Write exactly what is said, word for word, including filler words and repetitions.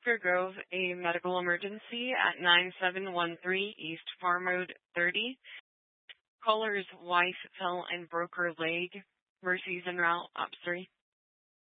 Cedar Grove, a medical emergency at nine seven one three East Farm Road thirty. Caller's wife fell and broke her leg. Mercy's en route, Ops three.